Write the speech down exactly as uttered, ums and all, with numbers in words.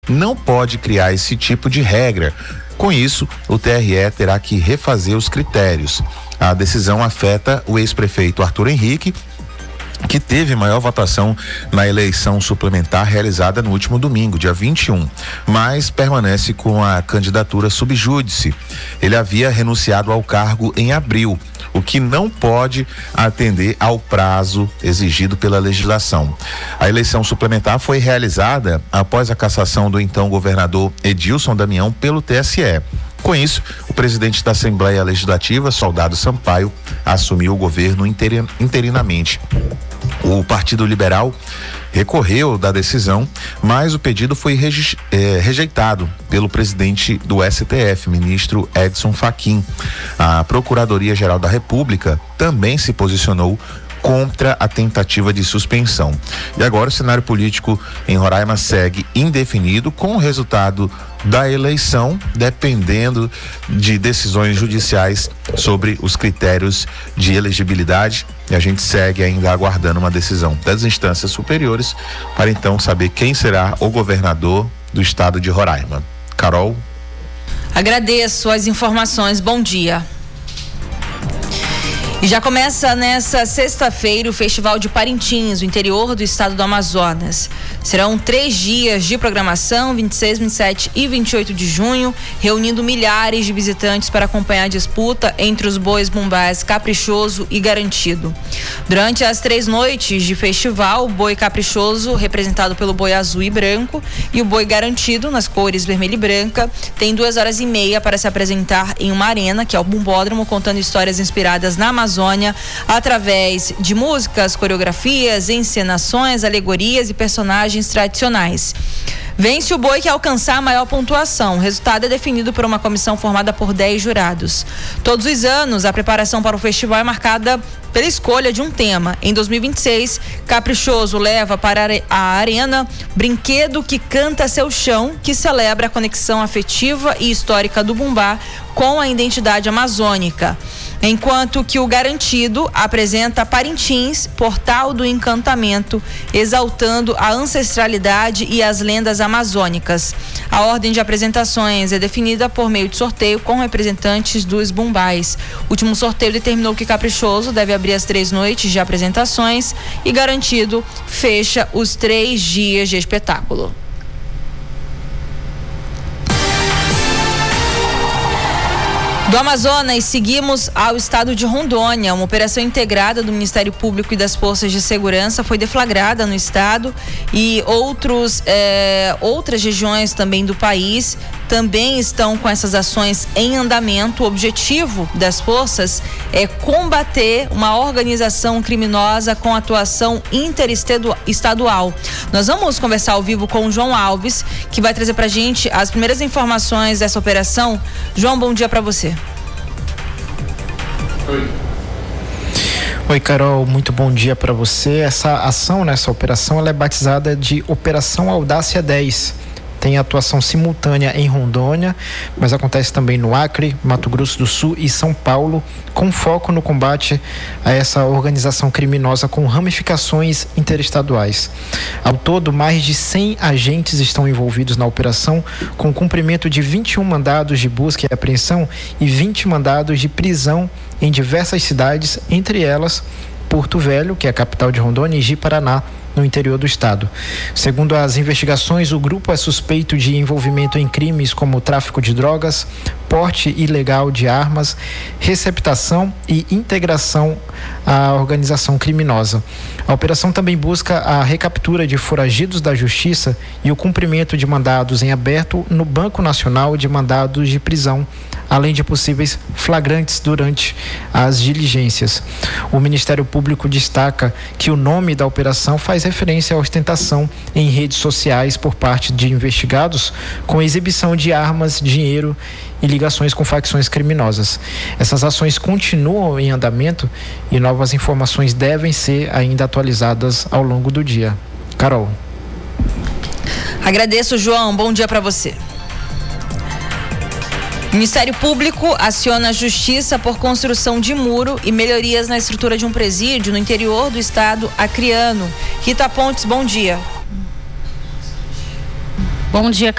não pode criar esse tipo de regra. Com isso, o T R E terá que refazer os critérios. A decisão afeta o ex-prefeito Arthur Henrique, que teve maior votação na eleição suplementar realizada no último domingo, dia vinte e um, mas permanece com a candidatura sub júdice. Ele havia renunciado ao cargo em abril, o que não pode atender ao prazo exigido pela legislação. A eleição suplementar foi realizada após a cassação do então governador Edilson Damião pelo T S E. Com isso, o presidente da Assembleia Legislativa, Soldado Sampaio, assumiu o governo interin, interinamente. O Partido Liberal recorreu da decisão, mas o pedido foi reje, eh, rejeitado pelo presidente do S T F, ministro Edson Fachin. A Procuradoria-Geral da República também se posicionou contra a tentativa de suspensão. E agora o cenário político em Roraima segue indefinido, com o resultado da eleição dependendo de decisões judiciais sobre os critérios de elegibilidade, e a gente segue ainda aguardando uma decisão das instâncias superiores para então saber quem será o governador do estado de Roraima. Carol? Agradeço as informações, bom dia. E já começa nessa sexta-feira o Festival de Parintins, no interior do estado do Amazonas. Serão três dias de programação, vinte e seis, vinte e sete e vinte e oito de junho, reunindo milhares de visitantes para acompanhar a disputa entre os bois bumbás Caprichoso e Garantido. Durante as três noites de festival, o boi Caprichoso, representado pelo boi azul e branco, e o boi Garantido, nas cores vermelha e branca, tem duas horas e meia para se apresentar em uma arena, que é o Bumbódromo, contando histórias inspiradas na Amazônia, através de músicas, coreografias, encenações, alegorias e personagens tradicionais. Vence o boi que alcançar a maior pontuação. O resultado é definido por uma comissão formada por dez jurados. Todos os anos, a preparação para o festival é marcada pela escolha de um tema. Em dois mil e vinte e seis, Caprichoso leva para a arena Brinquedo que Canta Seu Chão, que celebra a conexão afetiva e histórica do bumbá com a identidade amazônica. Enquanto que o Garantido apresenta Parintins, portal do encantamento, exaltando a ancestralidade e as lendas amazônicas. A ordem de apresentações é definida por meio de sorteio com representantes dos bumbás. O último sorteio determinou que Caprichoso deve abrir as três noites de apresentações e Garantido fecha os três dias de espetáculo. Do Amazonas, seguimos ao estado de Rondônia. Uma operação integrada do Ministério Público e das Forças de Segurança foi deflagrada no estado e outros, eh, outras regiões também do país também estão com essas ações em andamento. O objetivo das forças é combater uma organização criminosa com atuação interestadual. Nós vamos conversar ao vivo com o João Alves, que vai trazer pra gente as primeiras informações dessa operação. João, bom dia para você. Oi. Oi, Carol, muito bom dia para você. Essa ação, nessa operação, ela é batizada de Operação Audácia dez. Tem atuação simultânea em Rondônia, mas acontece também no Acre, Mato Grosso do Sul e São Paulo, com foco no combate a essa organização criminosa com ramificações interestaduais. Ao todo, mais de cem agentes estão envolvidos na operação, com cumprimento de vinte e um mandados de busca e apreensão e vinte mandados de prisão em diversas cidades, entre elas Porto Velho, que é a capital de Rondônia, e Ji-Paraná, no interior do estado. Segundo as investigações, o grupo é suspeito de envolvimento em crimes como tráfico de drogas, porte ilegal de armas, receptação e integração à organização criminosa. A operação também busca a recaptura de foragidos da justiça e o cumprimento de mandados em aberto no Banco Nacional de Mandados de Prisão, além de possíveis flagrantes durante as diligências. O Ministério Público destaca que o nome da operação faz referência à ostentação em redes sociais por parte de investigados com exibição de armas, dinheiro e ligações com facções criminosas. Essas ações continuam em andamento e novas informações devem ser ainda atualizadas ao longo do dia. Carol. Agradeço, João. Bom dia para você. O Ministério Público aciona a Justiça por construção de muro e melhorias na estrutura de um presídio no interior do estado acreano. Rita Pontes, bom dia. Bom dia,